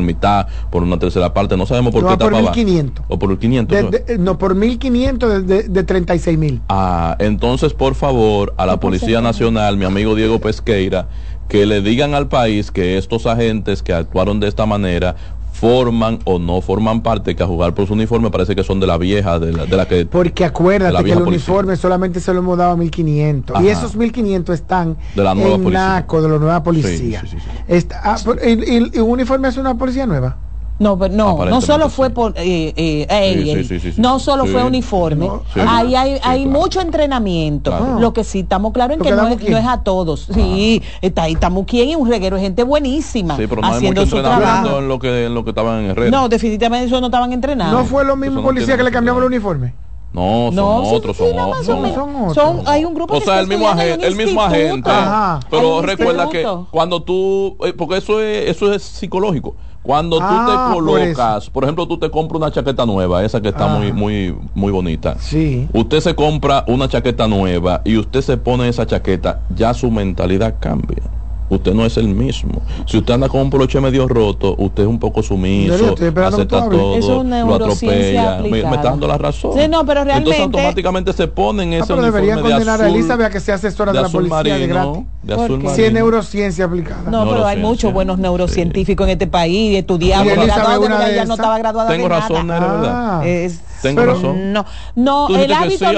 mitad, por una tercera parte, no sabemos por qué por etapa 1.500. O por 1.500. No, por 1.500 de 36.000. Entonces, por favor, a la Policía Nacional, mi amigo Diego Pesqueira, que le digan al país que estos agentes que actuaron de esta manera forman o no forman parte, que a jugar por su uniforme parece que son de la vieja, de la que... Porque acuérdate que el policía. uniforme solamente se lo hemos dado a 1.500. Y esos 1.500 están de la nueva policía. NACO, de la nueva policía. Sí. ¿Y un uniforme es una policía nueva? No, pero no solo fue por no solo fue uniforme. Ahí hay mucho entrenamiento. Claro. Lo que sí estamos claros en que no es a todos. Sí, está ahí Tamuquien y un reguero de gente buenísima pero no haciendo hay mucho su trabajo. en lo que estaban en Herrera. No, definitivamente eso no estaban entrenados. ¿No fue lo mismo policía que le cambiamos el uniforme? No, son otros. Hay un grupo o sea, el mismo agente. Ajá. Pero recuerda que cuando tú, porque eso es psicológico. Cuando tú te colocas, por ejemplo, tú te compras una chaqueta nueva, esa que está muy bonita. Sí. Usted se compra una chaqueta nueva y usted se pone esa chaqueta, ya su mentalidad cambia. Usted no es el mismo. Si usted anda con un poloche medio roto, usted es un poco sumiso, acepta todo, eso es lo atropella. Me está dando la razón. Sí, no, pero realmente... Entonces automáticamente se ponen ese pero uniforme deberían condenar de azul, a Elizabeth a que sea asesora de la policía marino, de gratis. De azul marino. Si es neurociencia aplicada. No, pero hay muchos buenos neurocientíficos en este país, estudiamos, ya no estaba graduada de nada. Tengo razón, ¿verdad? Tengo razón. No, el hábito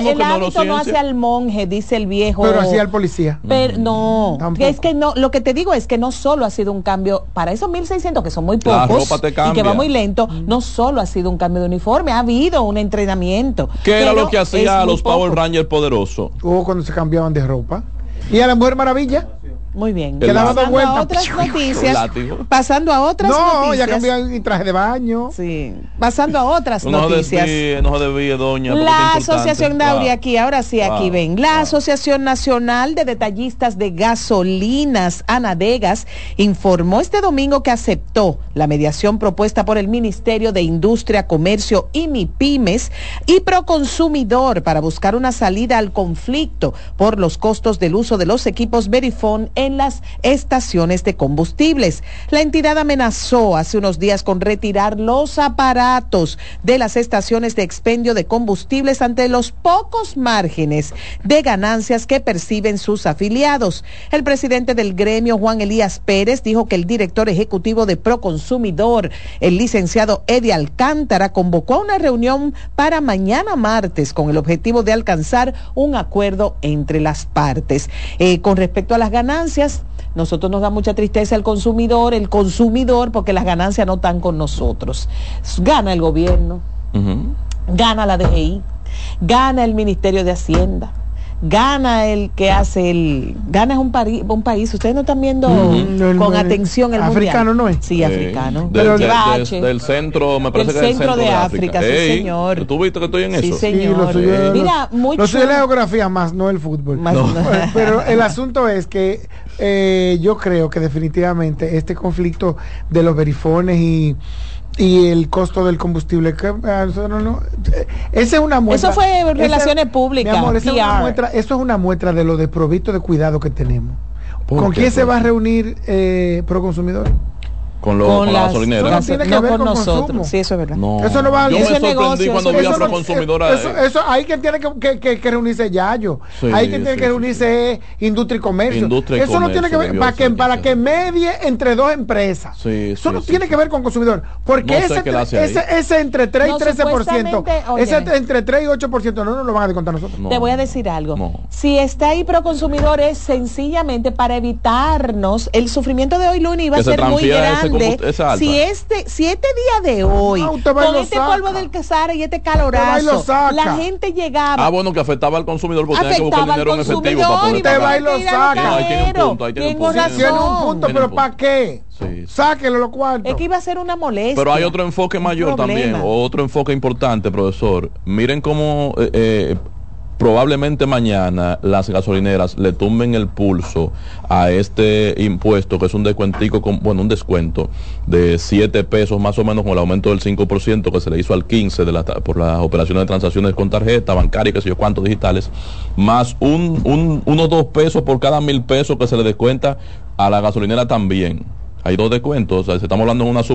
no hace al monje, dice el viejo. Pero hacía al policía. Pero no, es que no, lo que te digo es que no solo ha sido un cambio para esos 1.600 que son muy pocos y que va muy lento, no solo ha sido un cambio de uniforme, ha habido un entrenamiento. ¿Qué era lo que hacía a los Power Rangers poderosos? Cuando se cambiaban de ropa. ¿Y a la Mujer Maravilla? Muy bien. Pasando a otras noticias. Pasando a otras noticias. No, ya cambió y traje de baño. Sí. Pasando a otras noticias. No se desvíe, doña. La Asociación Dauri aquí, ahora sí, aquí ven. La Asociación Nacional de Detallistas de Gasolinas, Anadegas, informó este domingo que aceptó la mediación propuesta por el Ministerio de Industria, Comercio y MIPYMES y Proconsumidor para buscar una salida al conflicto por los costos del uso de los equipos Verifone en las estaciones de combustibles. La entidad amenazó hace unos días con retirar los aparatos de las estaciones de expendio de combustibles ante los pocos márgenes de ganancias que perciben sus afiliados. El presidente del gremio, Juan Elías Pérez, dijo que el director ejecutivo de Proconsumidor, el licenciado Eddie Alcántara, convocó a una reunión para mañana martes con el objetivo de alcanzar un acuerdo entre las partes. Con respecto a las ganancias, nosotros nos da mucha tristeza el consumidor, porque las ganancias no están con nosotros. Gana el gobierno, gana la DGI, gana el Ministerio de Hacienda, gana el que hace gana es un país, ustedes no están viendo con atención el africano mundial. No es. Sí, africano. Pero del centro, me parece que del centro de África, sí, señor. ¿Tú viste que estoy en eso? Sí, señor. Mira, mucho. Lo suyo la geografía más, no el fútbol. Pero el asunto es que yo creo que definitivamente este conflicto de los verifones y el costo del combustible, esa es una muestra. Eso fue relaciones públicas. Mi amor, eso es una muestra de lo desprovisto de cuidado que tenemos. ¿Con quién se va a reunir Proconsumidor? Con la gasolinera. No con nosotros. Sí, eso es verdad. No. Eso no va a... Yo me sorprendí cuando vi a Proconsumidora. Eso hay que tiene que reunirse Yayo. Hay que tiene que reunirse Industria y Comercio. Eso no tiene que ver para que medie entre dos empresas. Eso no tiene que ver con consumidor. Porque ese entre 3 y 13%, ese entre 3 y 8%, no nos lo van a descontar nosotros. Te voy a decir algo. Si está ahí Proconsumidor es sencillamente para evitarnos el sufrimiento de hoy lunes y va a ser muy grande. Si este día de hoy con este polvo del Sahara y este calorazo la gente llegaba bueno, que afectaba al consumidor porque tenía que buscar dinero en efectivo para poder te va y lo saca. Ahí tiene un punto, pero ¿para qué? Sáquelo los cuartos. Es que iba a ser una molestia. Pero hay otro enfoque mayor también, otro enfoque importante, profesor. Miren cómo probablemente mañana las gasolineras le tumben el pulso a este impuesto, que es un descuentico, un descuento de 7 pesos más o menos, con el aumento del 5% que se le hizo al 15% por las operaciones de transacciones con tarjeta bancaria, que sé yo cuántos digitales, más unos 2 pesos por cada 1,000 pesos que se le descuenta a la gasolinera también. Hay 2 descuentos, o sea, estamos hablando de una